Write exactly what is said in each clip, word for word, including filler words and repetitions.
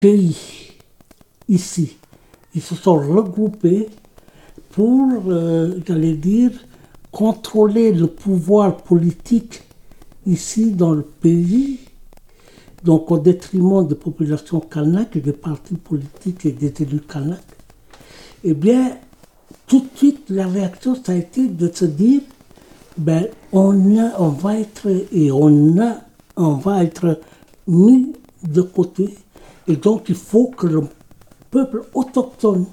pays ici, ils se sont regroupés pour, euh, j'allais dire, contrôler le pouvoir politique ici dans le pays, donc au détriment des populations kanaks et des partis politiques et des élus kanaks. Eh bien, tout de suite, la réaction, ça a été de se dire, ben, on, a, on va être, et on, a, on va être mis de côté, et donc il faut que le peuple autochtone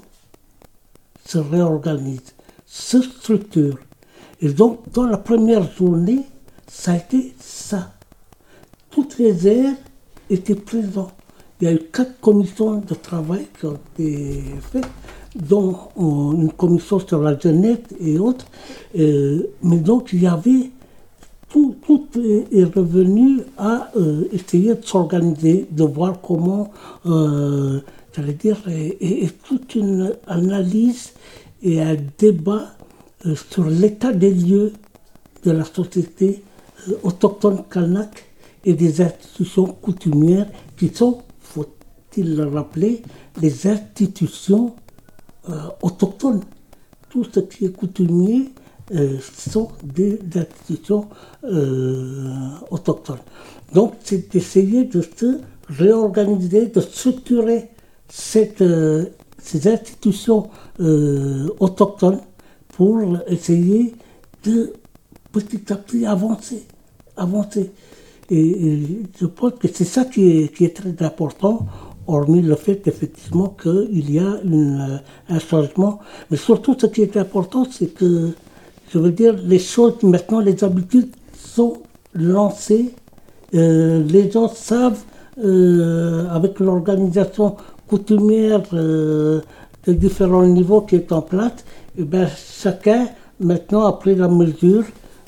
se réorganise, se structure. Et donc, dans la première journée, ça a été ça. Toutes les aires étaient présentes. Il y a eu quatre commissions de travail qui ont été faites, dont une commission sur la jeunesse et autres. Euh, mais donc, il y avait, tout, tout est revenu à euh, essayer de s'organiser, de voir comment, euh, j'allais dire, et, et toute une analyse et un débat euh, sur l'état des lieux de la société euh, autochtone kanak et des institutions coutumières qui sont, faut-il le rappeler, des institutions euh, autochtones. Tout ce qui est coutumier euh, sont des institutions euh, autochtones. Donc c'est d'essayer de se réorganiser, de structurer cette, euh, ces institutions euh, autochtones pour essayer de petit à petit avancer, avancer. Et, et je pense que c'est ça qui est, qui est très important, hormis le fait effectivement qu'il y a une, un changement. Mais surtout, ce qui est important, c'est que, je veux dire, les choses, maintenant, les habitudes sont lancées. Euh, les gens savent, euh, avec l'organisation coutumière euh, de différents niveaux qui est en place, et bien, chacun, maintenant, a pris la mesure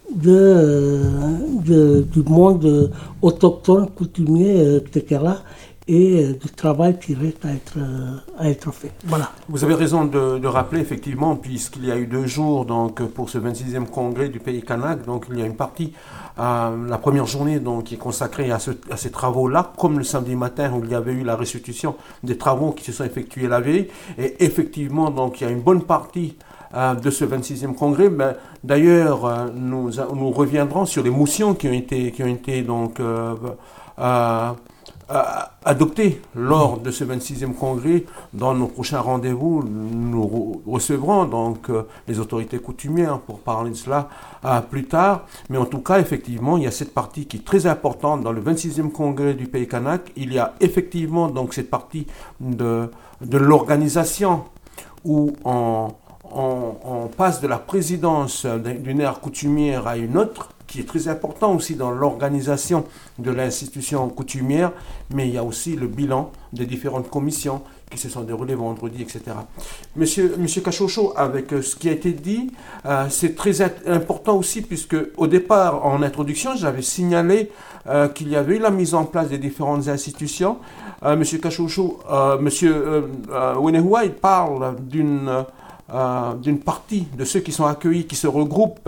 de, de, du monde autochtone, coutumier, et cetera, et du travail qui reste à être, à être fait. Voilà. Vous avez raison de, de rappeler, effectivement, puisqu'il y a eu deux jours donc, pour ce vingt-sixième congrès du pays kanak, donc il y a une partie, euh, la première journée donc, qui est consacrée à, ce, à ces travaux-là, comme le samedi matin où il y avait eu la restitution des travaux qui se sont effectués la veille, et effectivement, donc, il y a une bonne partie de ce vingt-sixième congrès. Ben, d'ailleurs, nous, nous reviendrons sur les motions qui ont été, qui ont été donc, euh, euh, adoptées lors de ce vingt-sixième congrès. Dans nos prochains rendez-vous, nous recevrons donc euh, les autorités coutumières pour parler de cela euh, plus tard. Mais en tout cas, effectivement, il y a cette partie qui est très importante dans le vingt-sixième congrès du pays kanak. Il y a effectivement donc cette partie de, de l'organisation où on On, on passe de la présidence d'une ère coutumière à une autre, qui est très important aussi dans l'organisation de l'institution coutumière, mais il y a aussi le bilan des différentes commissions qui se sont déroulées vendredi, et cetera. Monsieur, Monsieur Cachocho, avec ce qui a été dit, euh, c'est très important aussi, puisque au départ, en introduction, j'avais signalé euh, qu'il y avait eu la mise en place des différentes institutions. Euh, Monsieur Cachocho, euh, Monsieur euh, euh, Wenehua, il parle d'une... Euh, d'une partie de ceux qui sont accueillis, qui se regroupent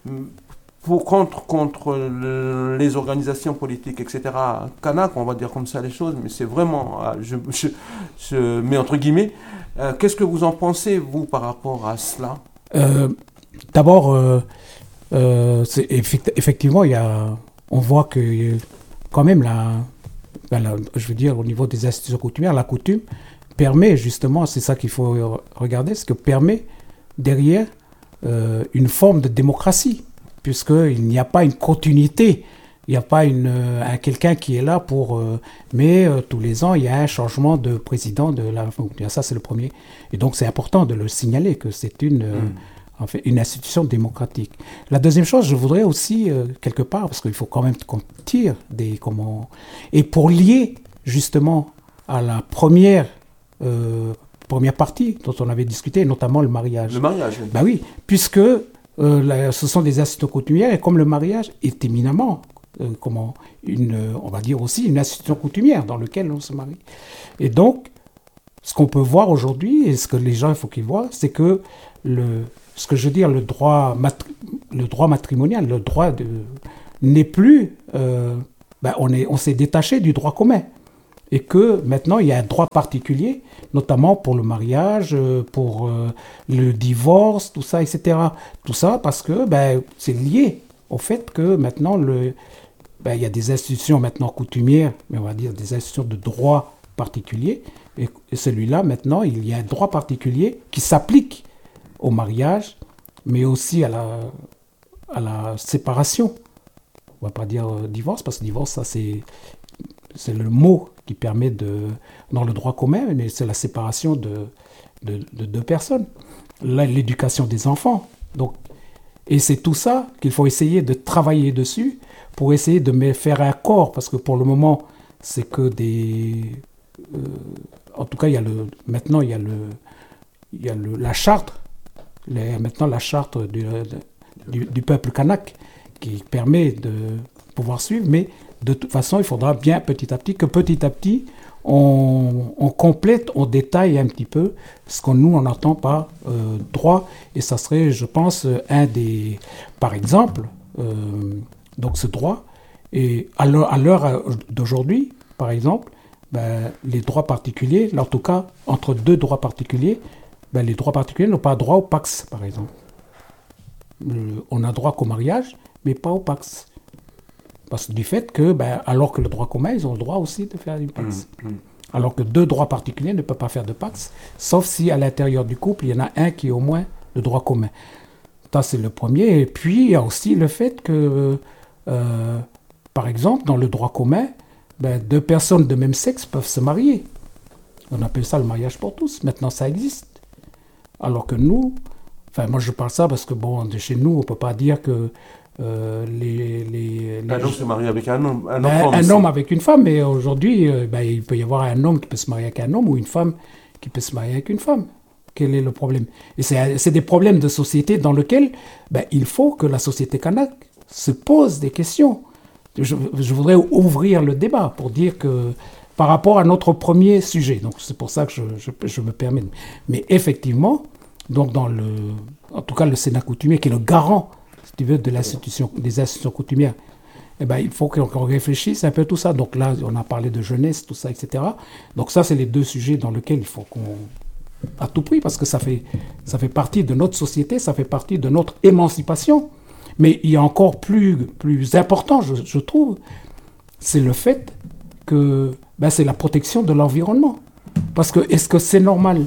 pour, contre, contre les organisations politiques, et cetera. Kanak, on va dire comme ça les choses, mais c'est vraiment, je, je, je mets entre guillemets. Euh, qu'est-ce que vous en pensez, vous, par rapport à cela? euh, D'abord, euh, euh, c'est effect- effectivement, il y a, on voit que quand même, la, ben la, je veux dire, au niveau des institutions coutumières, la coutume permet justement, c'est ça qu'il faut regarder, ce que permet derrière euh, une forme de démocratie, puisqu'il n'y a pas une continuité, il n'y a pas une, un, quelqu'un qui est là pour... Euh, mais euh, tous les ans, il y a un changement de président de la... Ça, c'est le premier. Et donc, c'est important de le signaler, que c'est une, euh, mmh. en fait, une institution démocratique. La deuxième chose, je voudrais aussi, euh, quelque part, parce qu'il faut quand même qu'on tire des... Comment, et pour lier, justement, à la première... Euh, première partie dont on avait discuté, notamment le mariage. Le mariage, oui. Ben oui, puisque euh, la, ce sont des institutions coutumières, et comme le mariage est éminemment, euh, comment, une, on va dire aussi, une institution coutumière dans laquelle on se marie. Et donc, ce qu'on peut voir aujourd'hui, et ce que les gens, il faut qu'ils voient, c'est que, le, ce que je veux dire, le droit, matri- le droit matrimonial, le droit de, n'est plus... Euh, ben on, est, on s'est détaché du droit commun. et que maintenant il y a un droit particulier, notamment pour le mariage, pour euh, le divorce, tout ça, et cetera. Tout ça parce que ben, c'est lié au fait que maintenant le, ben, il y a des institutions maintenant coutumières, mais on va dire des institutions de droit particulier, et, et celui-là maintenant il y a un droit particulier qui s'applique au mariage, mais aussi à la, à la séparation. On va pas dire euh, divorce, parce que divorce, ça c'est, c'est le mot qui permet de, dans le droit commun, mais c'est la séparation de, de, de deux personnes. Là, l'éducation des enfants. Donc, et c'est tout ça qu'il faut essayer de travailler dessus pour essayer de me faire un corps, parce que pour le moment, c'est que des... Euh, en tout cas, il y a le, maintenant, il y a, le, il y a le, la charte, les, maintenant la charte du, du, du peuple kanak, qui permet de pouvoir suivre, mais de toute façon, il faudra bien petit à petit, que petit à petit, on, on complète, on détaille un petit peu ce qu'on nous, on entend par euh, droit, et ça serait, je pense, un des... Par exemple, euh, donc ce droit, et à l'heure, à l'heure d'aujourd'hui, par exemple, ben, les droits particuliers, en tout cas, entre deux droits particuliers, ben, les droits particuliers n'ont pas droit au Pacs, par exemple. Le, on a droit qu'au mariage, mais pas au Pacs. Parce que du fait que, ben, alors que le droit commun, ils ont le droit aussi de faire du Pacs. Mmh, mmh. Alors que deux droits particuliers ne peuvent pas faire de Pacs, sauf si à l'intérieur du couple, il y en a un qui est au moins le droit commun. Ça, c'est le premier. Et puis, il y a aussi le fait que, euh, par exemple, dans le droit commun, ben, deux personnes de même sexe peuvent se marier. On appelle ça le mariage pour tous. Maintenant, ça existe. Alors que nous, enfin, moi, je parle ça parce que, bon, de chez nous, on ne peut pas dire que Euh, les, les, les... Un homme se marie avec un homme. Un, ben, homme, un homme avec une femme, mais aujourd'hui, euh, ben, il peut y avoir un homme qui peut se marier avec un homme ou une femme qui peut se marier avec une femme. Quel est le problème? Et c'est, c'est des problèmes de société dans lesquels ben, il faut que la société kanak se pose des questions. Je, je voudrais ouvrir le débat pour dire que par rapport à notre premier sujet, donc c'est pour ça que je, je, je me permets. Mais effectivement, donc dans le, en tout cas le Sénat coutumier qui est le garant, si tu veux, de l'institution, des institutions coutumières, eh ben, il faut qu'on, qu'on réfléchisse un peu à tout ça. Donc là, on a parlé de jeunesse, tout ça, et cetera. Donc ça, c'est les deux sujets dans lesquels il faut qu'on... à tout prix, parce que ça fait, ça fait partie de notre société, ça fait partie de notre émancipation. Mais il y a encore plus, plus important, je, je trouve, c'est le fait que ben, c'est la protection de l'environnement. Parce que est-ce que c'est normal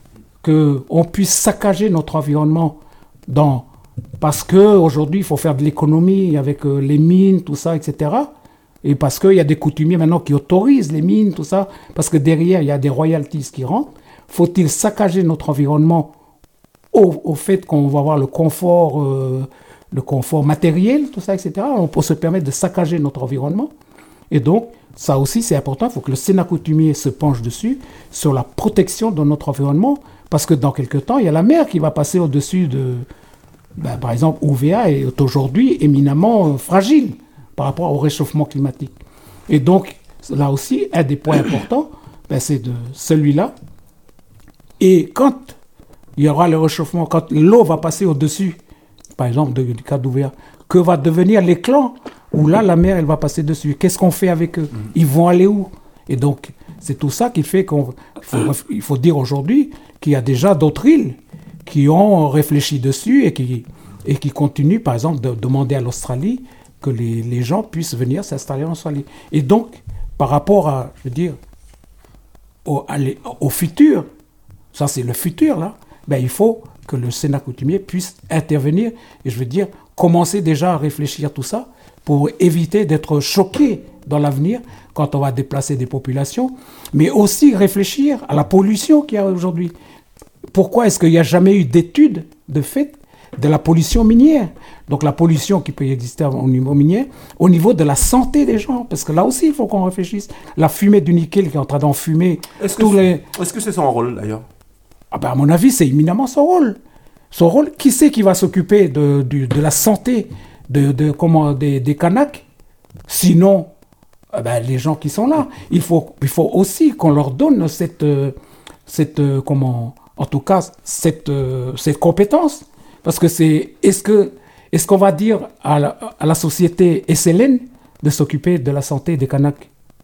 qu'on puisse saccager notre environnement dans... Parce qu'aujourd'hui, il faut faire de l'économie avec euh, les mines, tout ça, et cetera. Et parce qu'il y a des coutumiers maintenant qui autorisent les mines, tout ça. Parce que derrière, il y a des royalties qui rentrent. Faut-il saccager notre environnement au, au fait qu'on va avoir le confort, euh, le confort matériel, tout ça, et cetera. On peut se permettre de saccager notre environnement. Et donc, ça aussi, c'est important. Il faut que le Sénat coutumier se penche dessus, sur la protection de notre environnement. Parce que dans quelques temps, il y a la mer qui va passer au-dessus de... Ben, par exemple, O V A est aujourd'hui éminemment euh, fragile par rapport au réchauffement climatique. Et donc, là aussi, un des points importants, ben, c'est de celui-là. Et quand il y aura le réchauffement, quand l'eau va passer au-dessus, par exemple, de, du cas d'O V A, que va devenir les clans, où là, la mer, elle va passer dessus. Qu'est-ce qu'on fait avec eux? Ils vont aller où? Et donc, c'est tout ça qui fait qu'il faut, il faut dire aujourd'hui qu'il y a déjà d'autres îles qui ont réfléchi dessus et qui, et qui continuent, par exemple, de demander à l'Australie que les, les gens puissent venir s'installer en Australie. Et donc, par rapport à, je veux dire, au, à les, au futur, ça c'est le futur, là, ben, il faut que le Sénat coutumier puisse intervenir et, je veux dire, commencer déjà à réfléchir à tout ça pour éviter d'être choqué dans l'avenir quand on va déplacer des populations, mais aussi réfléchir à la pollution qu'il y a aujourd'hui. Pourquoi est-ce qu'il n'y a jamais eu d'études de fait de la pollution minière? Donc la pollution qui peut exister au niveau minier, au niveau de la santé des gens, parce que là aussi il faut qu'on réfléchisse. La fumée du nickel qui est en train d'enfumer est-ce tous que les... Est-ce que c'est son rôle d'ailleurs? Ah ben, à mon avis, c'est éminemment son rôle. Son rôle, qui c'est qui va s'occuper de, de, de la santé de, de, comment, des, des Kanaks? Sinon, eh ben, les gens qui sont là. Il faut, il faut aussi qu'on leur donne cette, cette comment... en tout cas, cette, euh, cette compétence. Parce que c'est, est-ce que, est-ce qu'on va dire à la, à la société S L N de s'occuper de la santé des Kanaks?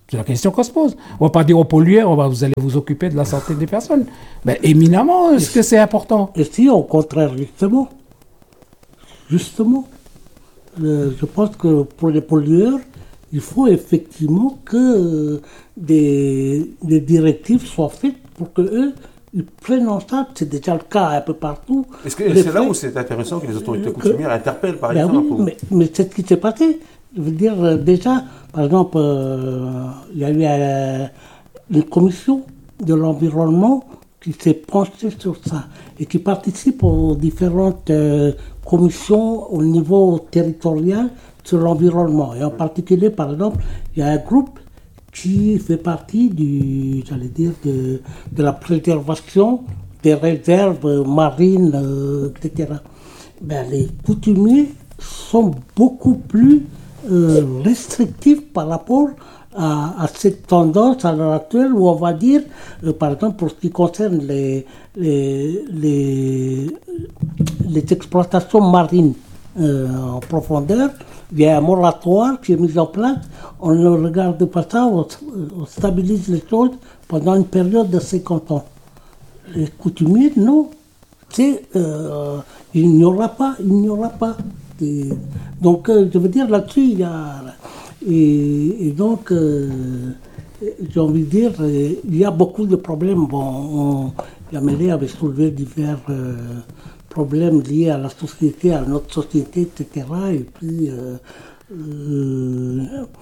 C'est la question qu'on se pose. On va pas dire aux pollueurs, on va, vous allez vous occuper de la santé des personnes. Mais éminemment, est-ce que c'est important? Et si, au contraire, justement, justement, euh, je pense que pour les pollueurs, il faut effectivement que euh, des, des directives soient faites pour que eux ils prennent en charge. C'est déjà le cas un peu partout. Est-ce que c'est là où c'est intéressant que les autorités coutumières interpellent, par ben exemple oui, ou... mais, mais c'est ce qui s'est passé. Je veux dire, euh, déjà, par exemple, euh, il y a eu euh, une commission de l'environnement qui s'est penchée sur ça et qui participe aux différentes euh, commissions au niveau territorial sur l'environnement. Et en particulier, par exemple, il y a un groupe qui fait partie du, j'allais dire, de, de la préservation des réserves marines, euh, et cetera. Ben, les coutumiers sont beaucoup plus euh, restrictifs par rapport à, à cette tendance à l'heure actuelle où on va dire, euh, par exemple, pour ce qui concerne les, les, les, les exploitations marines euh, en profondeur, il y a un moratoire qui est mis en place, on ne regarde pas ça, on, on stabilise les choses pendant une période de cinquante ans. Les coutumiers, non. C'est, euh, il n'y aura pas, il n'y aura pas. Et donc, euh, je veux dire, là-dessus, il y a... Et, et donc, euh, j'ai envie de dire, il y a beaucoup de problèmes. Bon, on, Yamele avait soulevé divers euh, problèmes liés à la société, à notre société, et cetera. Et puis, euh, euh,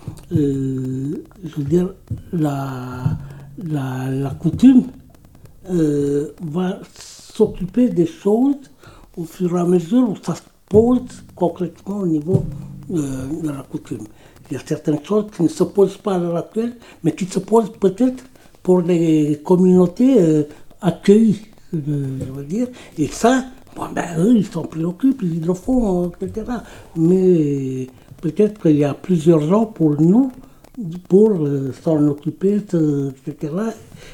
euh, je veux dire, la, la, la coutume euh, va s'occuper des choses au fur et à mesure où ça se pose concrètement au niveau euh, de la coutume. Il y a certaines choses qui ne se posent pas à l'heure actuelle, mais qui se posent peut-être pour les communautés euh, accueillies, euh, je veux dire. Et ça, bon, ben, eux, ils s'en préoccupent, ils le font, et cetera. Mais peut-être qu'il y a plusieurs gens pour nous, pour euh, s'en occuper, et cetera.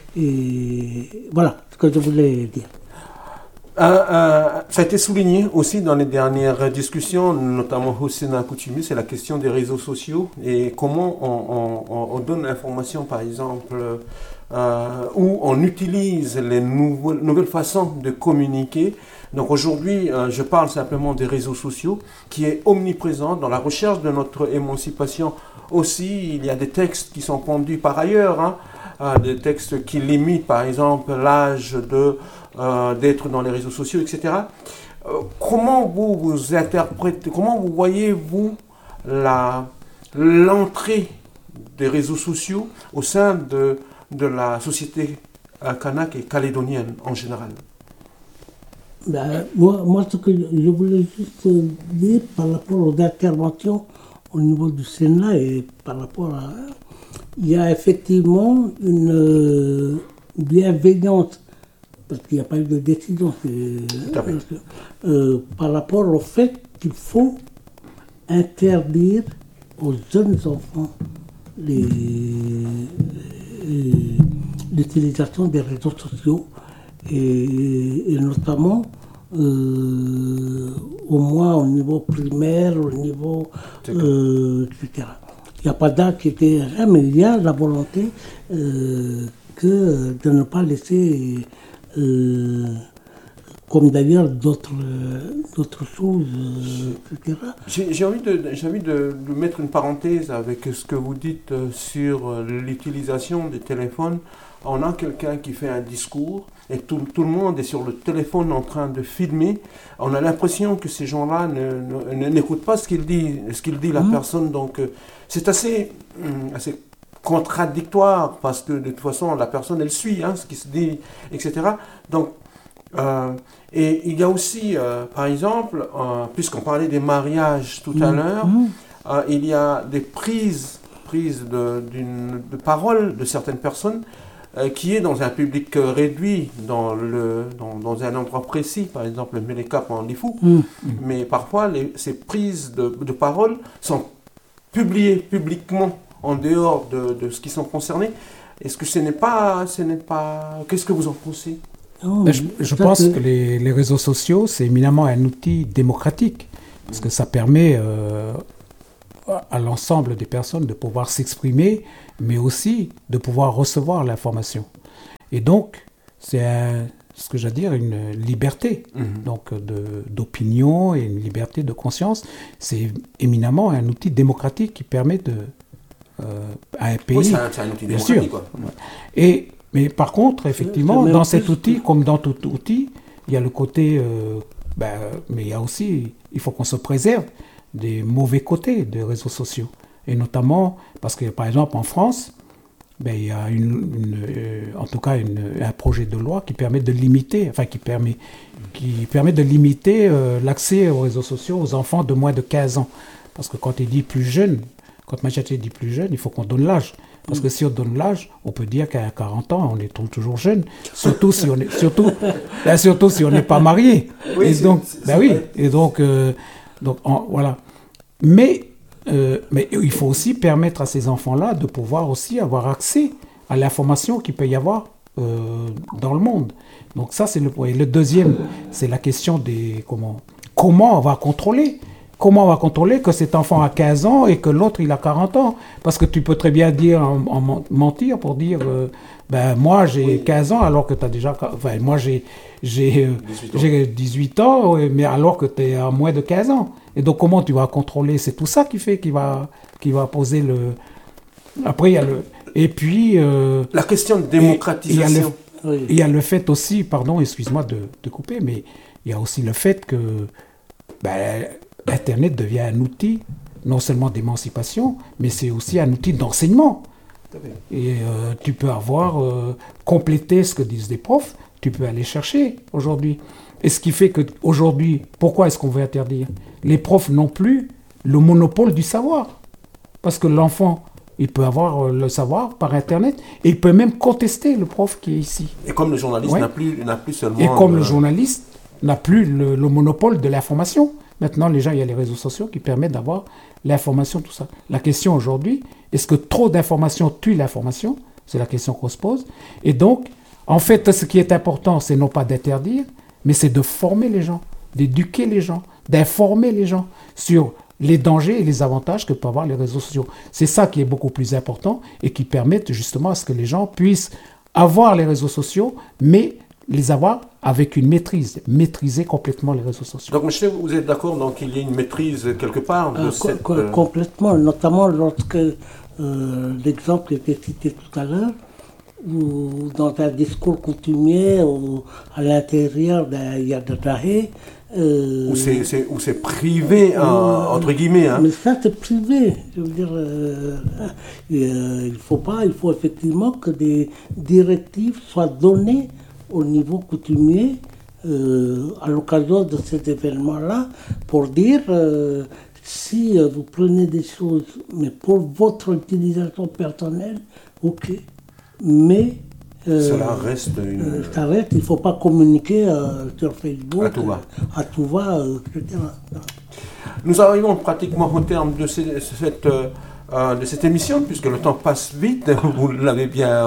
Et voilà ce que je voulais dire. Euh, euh, ça a été souligné aussi dans les dernières discussions, notamment au Sénat coutumier, c'est la question des réseaux sociaux et comment on, on, on donne l'information, par exemple, euh, où on utilise les nouvelles, nouvelles façons de communiquer. Donc aujourd'hui, euh, je parle simplement des réseaux sociaux qui est omniprésent dans la recherche de notre émancipation. Aussi, il y a des textes qui sont pendus par ailleurs, hein, euh, des textes qui limitent, par exemple, l'âge de Euh, d'être dans les réseaux sociaux, et cetera. Euh, comment vous vous interprétez, comment vous voyez-vous la, l'entrée des réseaux sociaux au sein de, de la société euh, kanak et calédonienne en général? Ben, moi, moi, ce que je voulais juste dire par rapport aux interventions au niveau du Sénat et par rapport à... Il y a effectivement une euh, bienveillance parce qu'il n'y a pas eu de décision, euh, par rapport au fait qu'il faut interdire aux jeunes enfants les, les, l'utilisation des réseaux sociaux et, et notamment euh, au moins au niveau primaire, au niveau euh, et cetera. Il n'y a pas d'âge qui était rien, mais il y a la volonté euh, que de ne pas laisser Euh, comme d'ailleurs d'autres, euh, d'autres choses, euh, et cetera. J'ai, j'ai envie, de, j'ai envie de, de mettre une parenthèse avec ce que vous dites sur l'utilisation des téléphones. On a quelqu'un qui fait un discours et tout, tout le monde est sur le téléphone en train de filmer. On a l'impression que ces gens-là ne, ne, n'écoutent pas ce qu'il dit, ce qu'il dit la mmh. personne. Donc euh, c'est assez, assez contradictoire parce que de toute façon la personne elle suit hein, ce qui se dit, et cetera. Donc euh, et il y a aussi euh, par exemple euh, puisqu'on parlait des mariages tout à mmh. l'heure, euh, il y a des prises prises de, d'une, de parole de certaines personnes euh, qui est dans un public réduit dans le dans, dans un endroit précis, par exemple le Melekap en Lifou, mmh. mais parfois les, ces prises de, de parole sont publiées publiquement en dehors de, de ce qui sont concernés. Est-ce que ce n'est pas... Ce n'est pas... Qu'est-ce que vous en pensez? oh, Je, je pense que, que les, les réseaux sociaux, c'est éminemment un outil démocratique, parce que ça permet euh, à l'ensemble des personnes de pouvoir s'exprimer, mais aussi de pouvoir recevoir l'information. Et donc, c'est un, ce que j'allais dire, une liberté mmh. donc de, d'opinion et une liberté de conscience. C'est éminemment un outil démocratique qui permet de, euh, à un pays... Oui, c'est un, c'est un outil bien démocratique. sûr. Quoi. Et, mais par contre, effectivement, dans cet outil, comme dans tout outil, il y a le côté... Euh, ben, mais il y a aussi, il faut qu'on se préserve des mauvais côtés des réseaux sociaux. Et notamment, parce que par exemple en France, ben, il y a une, une, euh, en tout cas une, un projet de loi qui permet de limiter, enfin qui permet, qui permet de limiter euh, l'accès aux réseaux sociaux aux enfants de moins de quinze ans. Parce que quand il dit plus jeune, quand Machete dit plus jeune, il faut qu'on donne l'âge. Parce que si on donne l'âge, on peut dire qu'à quarante ans, on est toujours jeune. Surtout si on est, surtout, ben, surtout si on n'est pas marié. Oui, et c'est, donc, c'est, ben c'est oui. vrai. Et donc, euh, donc en, voilà. Mais Euh, mais il faut aussi permettre à ces enfants-là de pouvoir aussi avoir accès à l'information qu'il peut y avoir euh, dans le monde. Donc ça, c'est le point. Et le deuxième, c'est la question des... Comment, comment on va contrôler Comment on va contrôler que cet enfant a quinze ans et que l'autre, il a quarante ans? Parce que tu peux très bien dire, en, en mentir pour dire, euh, ben moi, j'ai oui. quinze ans alors que tu as déjà... Enfin, moi, j'ai, j'ai, euh, j'ai dix-huit ans, mais alors que tu es à moins de quinze ans. Et donc, comment tu vas contrôler? C'est tout ça qui fait qu'il va, qui va poser le... Après, il y a le... Et puis... Euh, la question de démocratisation. Il y, oui. y a le fait aussi, pardon, excuse-moi de, de couper, mais il y a aussi le fait que ben, Internet devient un outil, non seulement d'émancipation, mais c'est aussi un outil d'enseignement. Et euh, tu peux avoir euh, complété ce que disent des profs, tu peux aller chercher aujourd'hui. Et ce qui fait qu'aujourd'hui, pourquoi est-ce qu'on veut interdire? Les profs n'ont plus le monopole du savoir. Parce que l'enfant, il peut avoir le savoir par Internet et il peut même contester le prof qui est ici. Et comme le journaliste ouais. n'a plus, n'a plus seulement... Et comme le, le journaliste n'a plus le, le monopole de l'information. Maintenant, les gens, il y a les réseaux sociaux qui permettent d'avoir l'information, tout ça. La question aujourd'hui, est-ce que trop d'informations tue l'information? C'est la question qu'on se pose. Et donc, en fait, ce qui est important, c'est non pas d'interdire, mais c'est de former les gens, d'éduquer les gens, d'informer les gens sur les dangers et les avantages que peuvent avoir les réseaux sociaux. C'est ça qui est beaucoup plus important et qui permet justement à ce que les gens puissent avoir les réseaux sociaux, mais les avoir avec une maîtrise, maîtriser complètement les réseaux sociaux. Donc, monsieur, vous êtes d'accord donc qu'il y ait une maîtrise quelque part de euh, cette... co- co- Complètement, notamment lorsque euh, l'exemple était cité tout à l'heure, où dans un discours coutumier, ou à l'intérieur d'un Yadadahe, euh, où, c'est, c'est, où c'est privé, euh, entre guillemets. Hein. Mais ça, c'est privé. Je veux dire, euh, euh, il faut pas, il faut effectivement que des directives soient données au niveau coutumier euh, à l'occasion de cet événement-là pour dire euh, si euh, vous prenez des choses, mais pour votre utilisation personnelle, ok. Mais euh, cela reste une... euh, ça reste, il ne faut pas communiquer euh, sur Facebook à tout va, à tout va euh, et cetera. Nous arrivons pratiquement au terme de, ces, cette, euh, de cette émission, puisque le temps passe vite, vous l'avez bien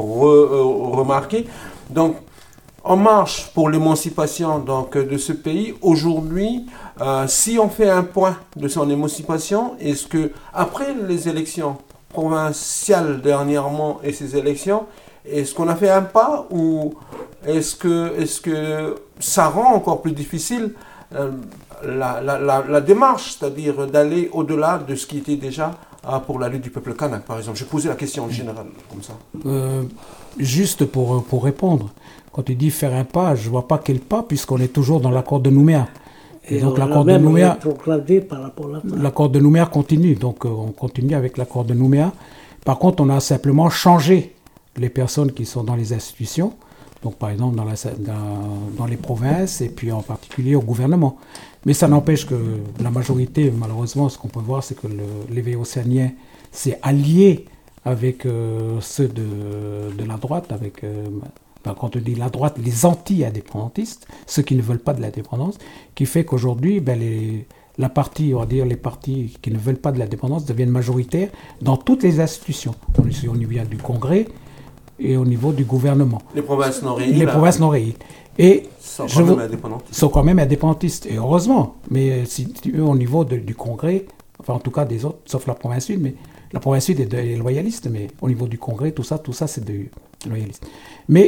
re, remarqué. Donc, en marche pour l'émancipation donc, de ce pays, aujourd'hui, euh, si on fait un point de son émancipation, est-ce que après les élections provinciales dernièrement et ces élections, est-ce qu'on a fait un pas ou est-ce que, est-ce que ça rend encore plus difficile euh, la, la, la, la démarche, c'est-à-dire d'aller au-delà de ce qui était déjà euh, pour la lutte du peuple kanak, par exemple? Je posais la question en général, comme ça. Euh, juste pour, pour répondre, quand tu dis faire un pas, je ne vois pas quel pas, puisqu'on est toujours dans l'accord de Nouméa. Et, et donc l'accord de Nouméa, l'accord de Nouméa continue, donc euh, on continue avec l'accord de Nouméa. Par contre, on a simplement changé les personnes qui sont dans les institutions, donc par exemple dans, la, dans, dans les provinces et puis en particulier au gouvernement. Mais ça n'empêche que la majorité, malheureusement, ce qu'on peut voir, c'est que le, l'éveil océanien s'est allié avec euh, ceux de, de la droite, avec... Euh, quand on dit la droite, les anti-indépendantistes, ceux qui ne veulent pas de l'indépendance, qui fait qu'aujourd'hui, ben les, la partie, on va dire les partis qui ne veulent pas de l'indépendance deviennent majoritaires dans toutes les institutions, au niveau du Congrès et au niveau du gouvernement. Les provinces non-réiles. Les provinces non-réiles. Et sont quand, même indépendantistes. sont quand même indépendantistes, et heureusement. Mais si tu veux, au niveau de, du Congrès, enfin en tout cas des autres, sauf la province sud, mais la province sud est, de, est loyaliste, mais au niveau du Congrès, tout ça, tout ça c'est de loyaliste. Mais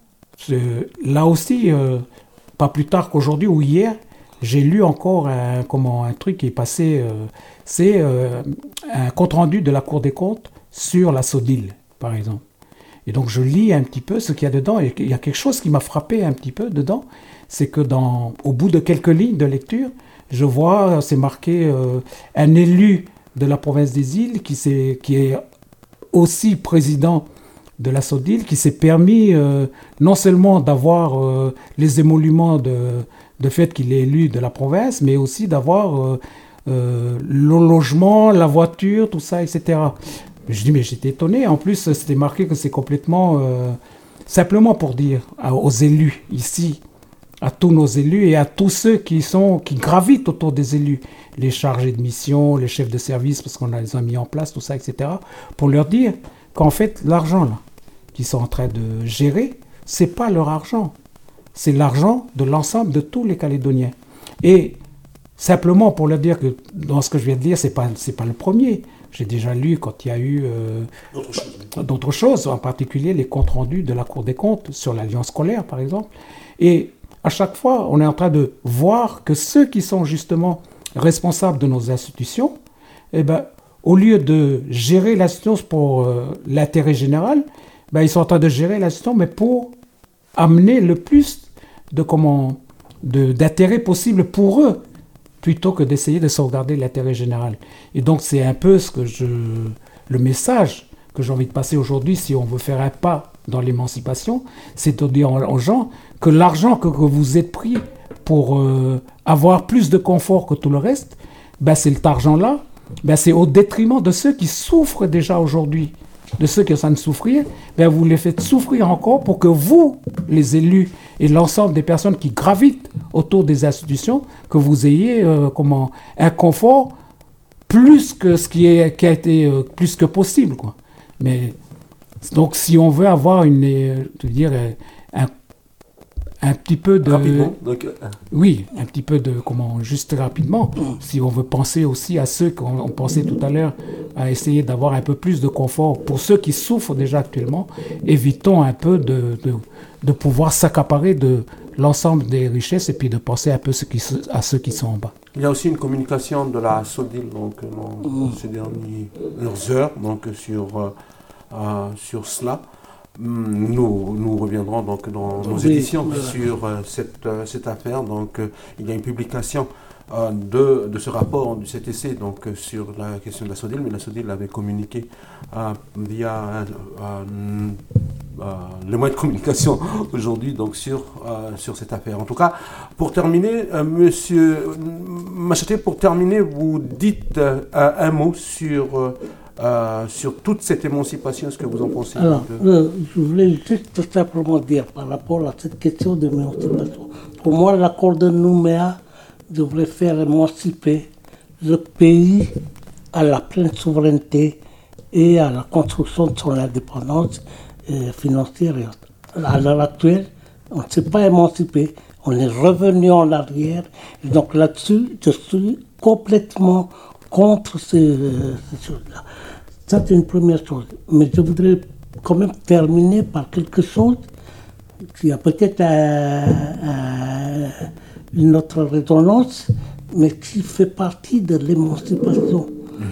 euh, là aussi, euh, pas plus tard qu'aujourd'hui ou hier, j'ai lu encore un, comment, un truc qui est passé, euh, c'est euh, un compte-rendu de la Cour des comptes sur la SODIL, par exemple. Et donc je lis un petit peu ce qu'il y a dedans, et il y a quelque chose qui m'a frappé un petit peu dedans, c'est que dans, au bout de quelques lignes de lecture, je vois, c'est marqué euh, un élu de la province des îles qui, qui est aussi président de la SODIL, qui s'est permis euh, non seulement d'avoir euh, les émoluments de, de fait qu'il est élu de la province, mais aussi d'avoir euh, euh, le logement, la voiture, tout ça, et cetera. Je dis, mais j'étais étonné. En plus, c'était marqué que c'est complètement... Euh, simplement pour dire à, aux élus ici, à tous nos élus et à tous ceux qui, sont, qui gravitent autour des élus, les chargés de mission, les chefs de service, parce qu'on a les a mis en place, tout ça, et cetera, pour leur dire qu'en fait, l'argent là, qu'ils sont en train de gérer, c'est pas leur argent. C'est l'argent de l'ensemble de tous les Calédoniens. Et simplement pour leur dire que dans ce que je viens de dire, c'est pas, c'est pas le premier. J'ai déjà lu quand il y a eu euh, d'autres, choses. d'autres choses, en particulier les comptes rendus de la Cour des comptes sur l'Alliance scolaire, par exemple. Et à chaque fois, on est en train de voir que ceux qui sont justement responsables de nos institutions, eh ben, au lieu de gérer l'institution pour euh, l'intérêt général, ben, ils sont en train de gérer l'institution, mais pour amener le plus de, comment, de, d'intérêt possible pour eux, plutôt que d'essayer de sauvegarder l'intérêt général. Et donc, c'est un peu ce que je, le message que j'ai envie de passer aujourd'hui, si on veut faire un pas dans l'émancipation, c'est de dire aux gens que l'argent que, que vous êtes pris pour euh, avoir plus de confort que tout le reste, ben c'est cet argent-là, ben c'est au détriment de ceux qui souffrent déjà aujourd'hui, de ceux qui sont en train de souffrir, ben vous les faites souffrir encore pour que vous, les élus et l'ensemble des personnes qui gravitent autour des institutions, que vous ayez euh, comment, un confort plus que ce qui, est, qui a été euh, plus que possible, quoi. Mais donc si on veut avoir une, euh, je veux dire, un, un petit peu de... Rapidement, donc... Oui, un petit peu de... Comment... Juste rapidement, si on veut penser aussi à ceux qu'on pensait tout à l'heure, à essayer d'avoir un peu plus de confort pour ceux qui souffrent déjà actuellement, évitons un peu de, de, de pouvoir s'accaparer de l'ensemble des richesses et puis de penser un peu ce qui, à ceux qui sont en bas. Il y a aussi une communication de la SODIL donc, dans ces dernières heures donc, sur, euh, sur cela. Nous, nous reviendrons donc dans nos oui, éditions voilà. sur euh, cette, euh, cette affaire. Donc, euh, il y a une publication euh, de, de ce rapport, de cet essai donc, euh, sur la question de la SODIL, mais la SODIL avait communiqué euh, via euh, euh, les moyens de communication aujourd'hui donc, sur, euh, sur cette affaire. En tout cas, pour terminer, euh, Monsieur Machaté, pour terminer, vous dites euh, un mot sur... Euh, Euh, sur toute cette émancipation, ce que vous en pensez? Alors, de... euh, je voulais juste simplement dire par rapport à cette question de l'émancipation. Pour moi, l'accord de Nouméa devrait faire émanciper le pays à la pleine souveraineté et à la construction de son indépendance euh, financière. À l'heure actuelle, on ne s'est pas émancipé, on est revenu en arrière. Et donc là-dessus, je suis complètement contre ces, ces choses-là. Ça, c'est une première chose. Mais je voudrais quand même terminer par quelque chose qui a peut-être un, un, une autre résonance, mais qui fait partie de l'émancipation.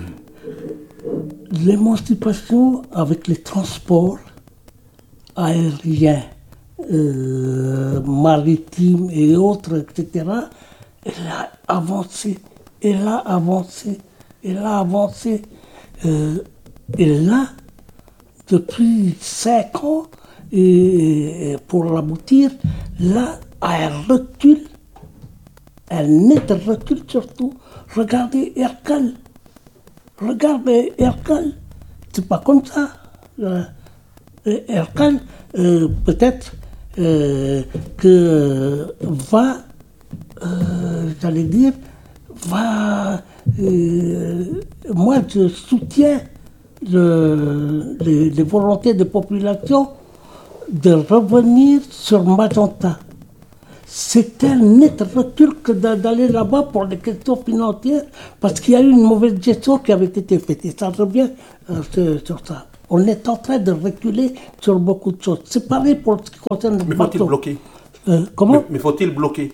Mmh. L'émancipation avec les transports aériens, euh, maritimes et autres, et cetera, elle a avancé, elle a avancé, elle a avancé. Euh, Et là, depuis cinq ans, et pour l'aboutir, là, elle recule, elle net recul surtout. Regardez Hercule, regardez Hercule, c'est pas comme ça. Hercule, euh, peut-être euh, que va, euh, j'allais dire, va, euh, moi je soutiens Le, les, les volontés des populations de revenir sur Magenta. c'était un net recul que d'aller là-bas pour les questions financières, parce qu'il y a eu une mauvaise gestion qui avait été faite. Et ça revient euh, sur ça. On est en train de reculer sur beaucoup de choses. C'est pareil pour ce qui concerne le Mais bateau. faut-il bloquer euh, Comment Mais, mais faut-il bloquer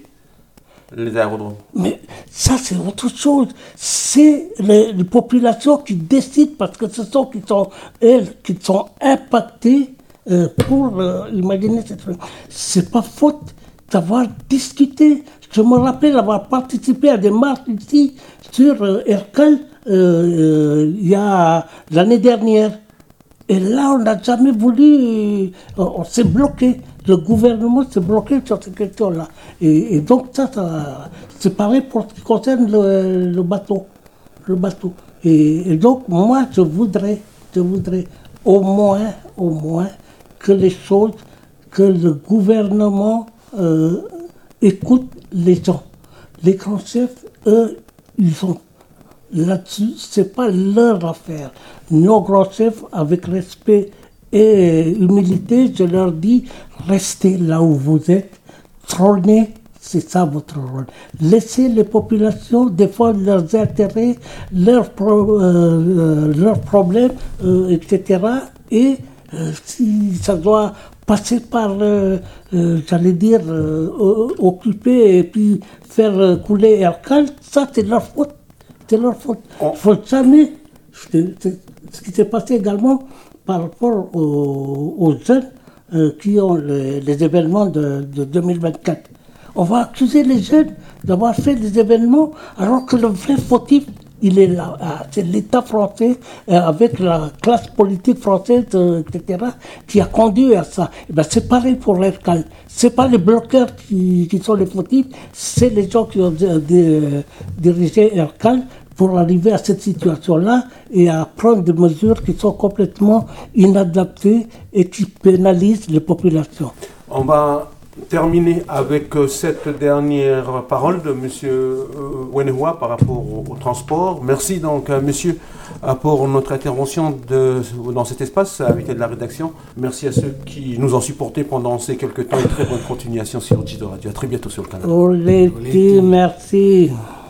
les aérodromes? Mais ça, c'est autre chose. C'est les, les populations qui décident, parce que ce sont qui sont, elles, qui sont impactées euh, pour euh, imaginer cette chose. C'est pas faute d'avoir discuté. Je me rappelle avoir participé à des marches ici sur euh, Ercal euh, euh, il y a l'année dernière. Et là, on n'a jamais voulu, euh, on s'est bloqué. Le gouvernement s'est bloqué sur ces questions-là. Et, et donc, ça, ça c'est pareil pour ce qui concerne le, le bateau. Le bateau. Et, et donc, moi, je voudrais, je voudrais au moins, au moins, que les choses, que le gouvernement euh, écoute les gens. Les grands chefs, eux, ils sont là-dessus, c'est pas leur affaire. Nos grands chefs, avec respect et humilité, je leur dis, restez là où vous êtes, trônez, c'est ça votre rôle. Laissez les populations défendre leurs intérêts, leurs, pro, euh, leurs problèmes, euh, et cetera. Et euh, si ça doit passer par, euh, euh, j'allais dire, euh, occuper et puis faire euh, couler Ercal, ça c'est leur faute. C'est leur faute. Il ne faut jamais. C'est, c'est, ce qui s'est passé également par rapport aux, aux jeunes euh, qui ont les, les événements de, de deux mille vingt-quatre. On va accuser les jeunes d'avoir fait des événements alors que le vrai fautif, il est là. C'est l'État français, euh, avec la classe politique française, euh, et cetera, qui a conduit à ça. Et ben, c'est pareil pour l'Ercal. Ce n'est pas les bloqueurs qui, qui sont les fautifs, c'est les gens qui ont euh, euh, dirigé Ercal pour arriver à cette situation-là et à prendre des mesures qui sont complètement inadaptées et qui pénalisent les populations. On va terminer avec cette dernière parole de M. Wenehua par rapport au, au transport. Merci donc à monsieur pour notre intervention de, dans cet espace, invité de la rédaction. Merci à ceux qui nous ont supportés pendant ces quelques temps et très bonne continuation sur Jido Radio. À très bientôt sur le canal. Oleti, merci.